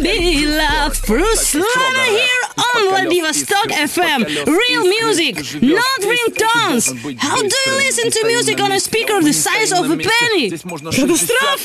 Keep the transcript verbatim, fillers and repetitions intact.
beloved Bruce Lana here on Vladivostok F M. Real music, not ringtones. How do you listen to music on a speaker the size of a penny? Катастрофа!